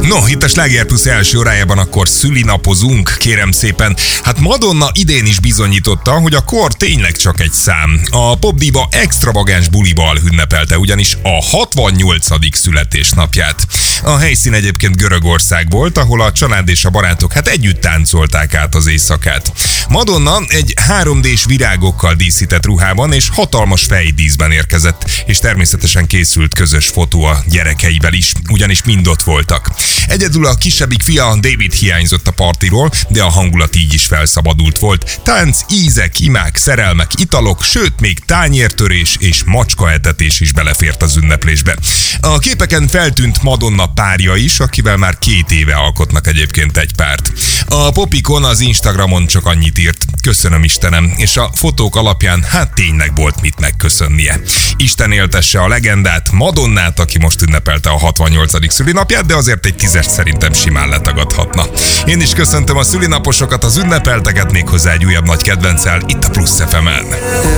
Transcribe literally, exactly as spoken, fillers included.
No, itt a Sláger Plus első órájában akkor szülinapozunk, kérem szépen. Hát Madonna idén is bizonyította, hogy a kor tényleg csak egy szám. A popdiva extravagáns bulival ünnepelte ugyanis a hatvannyolcadik születésnapját. A helyszín egyébként Görögország volt, ahol a család és a barátok hát együtt táncolták át az éjszakát. Madonna egy három dés virágokkal díszített ruhában és hatalmas fejdíszben érkezett, és természetesen készült közös fotó a gyerekeivel is, ugyanis mind ott voltak. Egyedül a kisebbik fia, David hiányzott a partiról, de a hangulat így is felszabadult volt. Tánc, ízek, imák, szerelmek, italok, sőt még tányértörés és macskaetetés is belefért az ünneplésbe. A képeken feltűnt Madonna párja is, akivel már két éve alkotnak egyébként egy párt. A popikon az Instagramon csak annyit írt: köszönöm Istenem, és a fotók alapján hát tényleg volt mit megköszönnie. Isten éltesse a legendát, Madonnát, aki most ünnepelte a hatvannyolcadik szülinapját, de azért egy tízest szerintem simán letagadhatna. Én is köszöntöm a szülinaposokat, az ünnepelteket, méghozzá egy újabb nagy kedvenccel itt a Plusz ef emen.